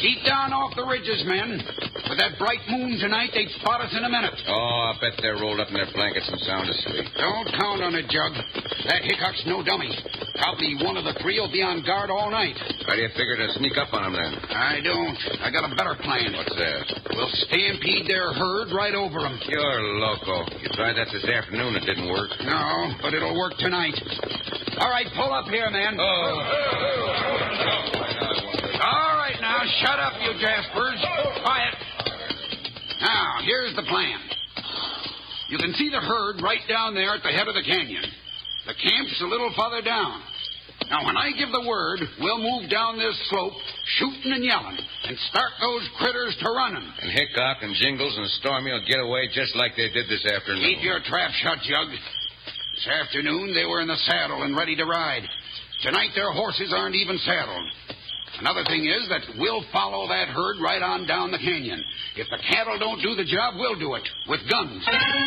Keep down off the ridges, men. With that bright moon tonight, they'd spot us in a minute. Oh, I bet they're rolled up in their blankets and sound asleep. Don't count on it, Jug. That Hickok's no dummy. Probably one of the three will be on guard all night. How do you figure to sneak up on them, then? I don't. I got a better plan. What's that? We'll stampede their herd right over them. You're loco. You tried that this afternoon. It didn't work. No, but it'll work tonight. All right, pull up here, man. All right, now, shut up, you Jaspers. Quiet. Now, here's the plan. You can see the herd right down there at the head of the canyon. The camp's a little farther down. Now, when I give the word, we'll move down this slope, shooting and yelling, and start those critters to running. And Hickok and Jingles and Stormy will get away just like they did this afternoon. Keep your trap shut, Jug. This afternoon, they were in the saddle and ready to ride. Tonight, their horses aren't even saddled. Another thing is that we'll follow that herd right on down the canyon. If the cattle don't do the job, we'll do it, with guns.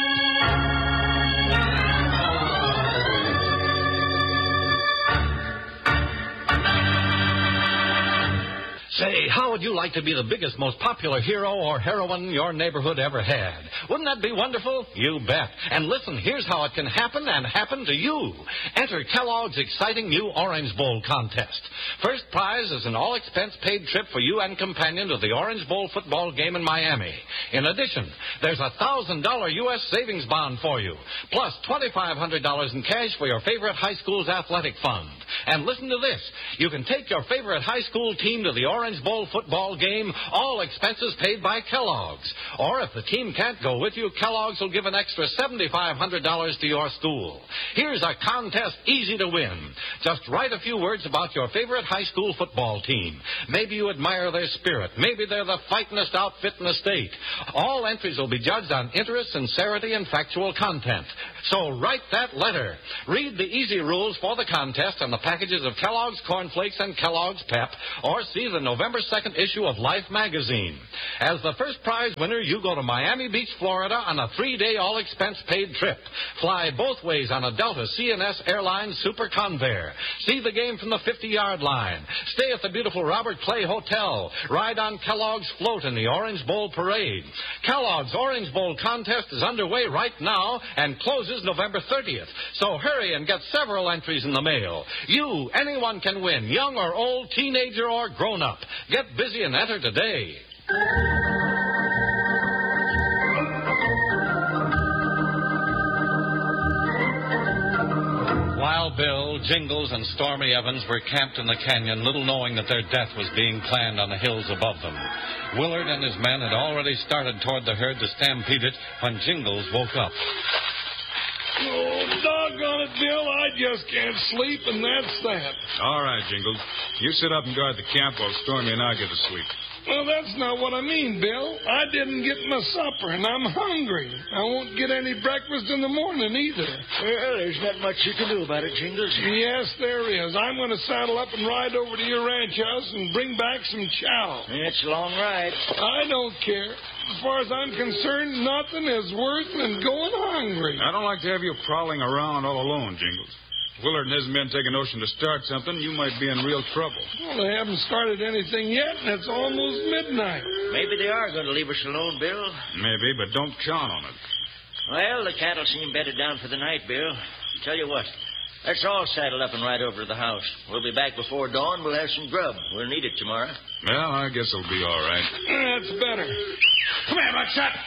Say, how would you like to be the biggest, most popular hero or heroine your neighborhood ever had? Wouldn't that be wonderful? You bet. And listen, here's how it can happen and happen to you. Enter Kellogg's exciting new Orange Bowl contest. First prize is an all-expense-paid trip for you and companion to the Orange Bowl football game in Miami. In addition, there's a $1,000 U.S. savings bond for you, plus $2,500 in cash for your favorite high school's athletic fund. And listen to this. You can take your favorite high school team to the Orange Bowl football game, all expenses paid by Kellogg's. Or if the team can't go with you, Kellogg's will give an extra $7,500 to your school. Here's a contest easy to win. Just write a few words about your favorite high school football team. Maybe you admire their spirit. Maybe they're the fightingest outfit in the state. All entries will be judged on interest, sincerity, and factual content. So write that letter. Read the easy rules for the contest and the packages of Kellogg's Corn Flakes and Kellogg's Pep, or see the November 2nd issue of Life magazine. As the first prize winner, you go to Miami Beach, Florida on a 3-day all-expense-paid trip. Fly both ways on a Delta CNS Airlines Super Convair. See the game from the 50-yard line. Stay at the beautiful Robert Clay Hotel. Ride on Kellogg's float in the Orange Bowl parade. Kellogg's Orange Bowl contest is underway right now and closes November 30th. So hurry and get several entries in the mail. You, anyone can win, young or old, teenager or grown-up. Get busy and enter today. While Bill, Jingles, and Stormy Evans were camped in the canyon, little knowing that their death was being planned on the hills above them, Willard and his men had already started toward the herd to stampede it when Jingles woke up. Oh, doggone it, Bill. I just can't sleep, and that's that. All right, Jingles. You sit up and guard the camp while Stormy and I get to sleep. Well, that's not what I mean, Bill. I didn't get my supper, and I'm hungry. I won't get any breakfast in the morning either. Well, there's not much you can do about it, Jingles. Yes, there is. I'm going to saddle up and ride over to your ranch house and bring back some chow. It's a long ride. I don't care. As far as I'm concerned, nothing is worse than going hungry. I don't like to have you prowling around all alone, Jingles. Willard and his men take a notion to start something, you might be in real trouble. Well, they haven't started anything yet, and it's almost midnight. Maybe they are going to leave us alone, Bill. Maybe, but don't count on it. Well, the cattle seem bedded down for the night, Bill. Tell you what, let's all saddle up and ride over to the house. We'll be back before dawn. We'll have some grub. We'll need it tomorrow. Well, I guess it'll be all right. That's better. Come here, Buckshot.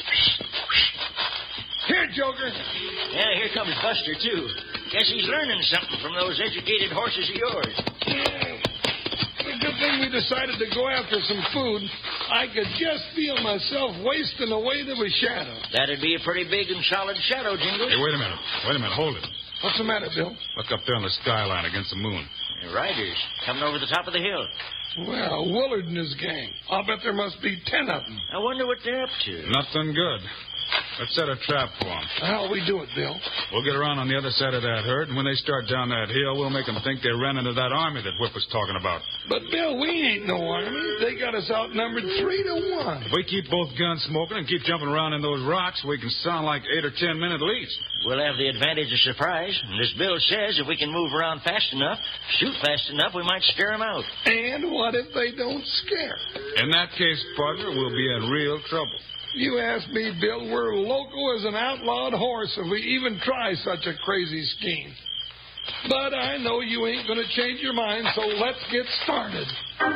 Here, Joker. Yeah, here comes Buster, too. Guess he's learning something from those educated horses of yours. Yeah. It's a good thing we decided to go after some food. I could just feel myself wasting away to a shadow. That'd be a pretty big and solid shadow, Jingles. Hey, wait a minute. Hold it. What's the matter, Bill? Look up there on the skyline against the moon. Riders coming over the top of the hill. Well, Willard and his gang. I'll bet there must be 10 of them. I wonder what they're up to. Nothing good. Let's set a trap for them. How'll we do it, Bill? We'll get around on the other side of that herd, and when they start down that hill, we'll make them think they ran into that army that Whip was talking about. But, Bill, we ain't no army. They got us outnumbered 3-1. If we keep both guns smoking and keep jumping around in those rocks, we can sound like 8 or 10 men at least. We'll have the advantage of surprise. And as Bill says, if we can move around fast enough, shoot fast enough, we might scare them out. And what if they don't scare? In that case, partner, we'll be in real trouble. You ask me, Bill, we're local as an outlawed horse if we even try such a crazy scheme. But I know you ain't going to change your mind, so let's get started.